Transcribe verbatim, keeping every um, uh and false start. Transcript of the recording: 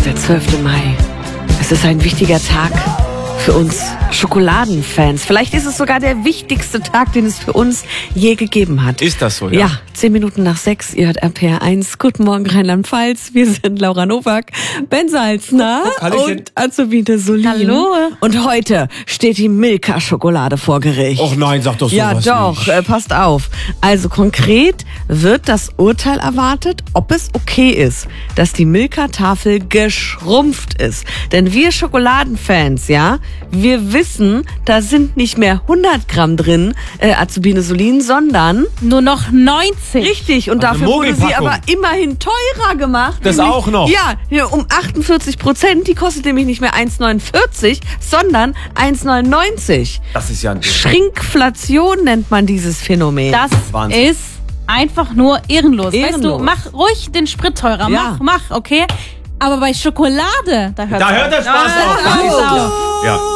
der zwölfte Mai. Es ist ein wichtiger Tag für uns Schokoladenfans. Vielleicht ist es sogar der wichtigste Tag, den es für uns je gegeben hat. Ist das so, ja? Ja, zehn Minuten nach sechs, ihr hört R P R eins. Guten Morgen Rheinland-Pfalz. Wir sind Laura Nowak, Ben Salzner und Azubine Solin. Hallo. Und heute steht die Milka-Schokolade vor Gericht. Och nein, sag doch sowas Ja, doch, nicht. äh, passt auf. Also konkret wird das Urteil erwartet, ob es okay ist, dass die Milka-Tafel geschrumpft ist. Denn wir Schokoladenfans, ja, wir wissen, da sind nicht mehr hundert Gramm drin, äh, Azubine Solin, sondern nur noch neunzig. richtig. Und Also dafür wurde sie Mogelpackung. aber immerhin teurer gemacht. Das nämlich, auch noch? Ja, ja, um achtundvierzig Prozent. Die kostet nämlich nicht mehr eins neunundvierzig, sondern eins neunundneunzig. Das ist ja ein Ding. Schrinkflation nennt man dieses Phänomen. Das Wahnsinn. ist einfach nur ehrenlos. Weißt Ehrenlos. du, mach ruhig den Sprit teurer. Ja. Mach, mach, okay? Aber bei Schokolade, da hört Da hört der Spaß auf. auf. Ja.